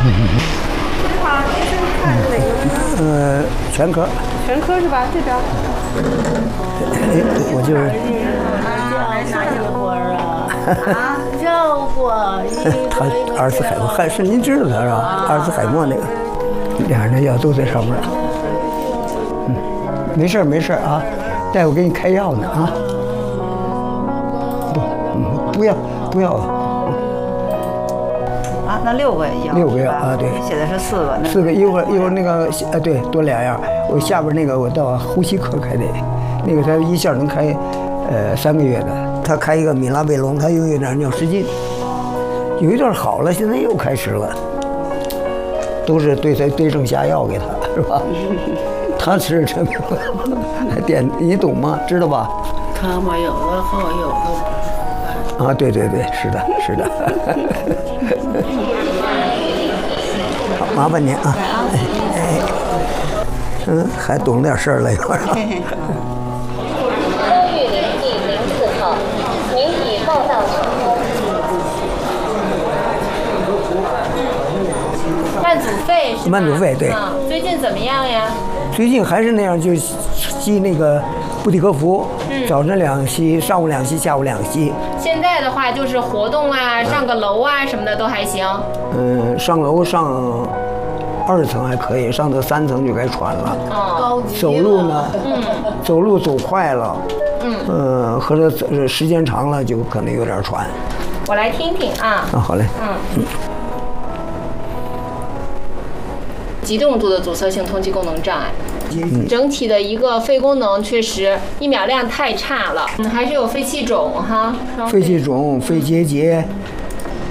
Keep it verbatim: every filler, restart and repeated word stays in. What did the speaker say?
你好，医生看哪个？ 呃，全科。 全科是吧？这边。 哎，我就是。 哪一会儿啊？啊，叫我。 他阿尔茨海默，还是您知道他是吧？阿尔茨海默那个，俩人的药都在上面。嗯，没事没事啊，大夫给你开药呢啊。不，嗯，不要不要了。 啊，那六个药。 六个药啊，对。 写的是四个。 四个，一会儿一会儿那个呃对，多两样。我下边那个我到呼吸科开的，那个他一下能开呃三个月的。他开一个米拉贝隆，他又有点尿失禁，有一段好了，现在又开始了，都是对他对症下药给他，是吧？他吃这个点，你懂吗？知道吧？ 他们有的好，有的啊，对对对，是的，是的。好，麻烦您啊。哎，嗯，还懂点事儿了，一会儿。 慢阻肺是吧？ 慢阻肺对、 嗯。最近怎么样呀？ 最近还是那样，就吸那个布地格福，嗯、早晨两吸，上午两吸，下午两吸。 现在的话就是活动啊，上个楼啊什么的都还行。 嗯，上楼上二层还可以，上到三层就该喘了。 哦， 走路呢，嗯，走路走快了，嗯，呃，或者时间长了就可能有点喘。 我来听听啊。 啊，好嘞。嗯。嗯极重度的阻塞性通气功能障碍， 嗯、 整体的一个肺功能确实一秒量太差了，嗯，还是有肺气肿哈， 肺气肿、肺结节，